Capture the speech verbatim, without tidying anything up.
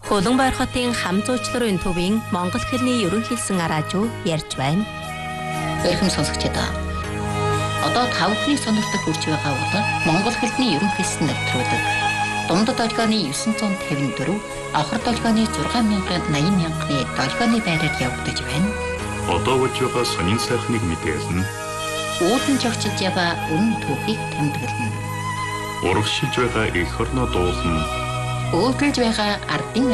Хөлбөмбөр хотын хам зуучларын төвийн монгол хэлний ерөнхийлсэн араажуу ярьж байна. Өрхөм сонсогчдоо. Одоо тавхны сонирхолтой хүрч байгаа бол монгол хэлний ерөнхийлсэн нэвтрүүлэг. Дундад долгионы дев'ять п'ятдесят четыре, авхар долгионы шесть мянган восемьдесят мянганы долгионы байраар явагдаж байна. Одоо болж байгаа сонин сайхныг мэдээлнэ. Уулын жогчилж яваа өмнө түүхийг тэмдэглэнэ. Урагшилж байгаа эх орноо дуулна. Өөдөлж байгаа ардын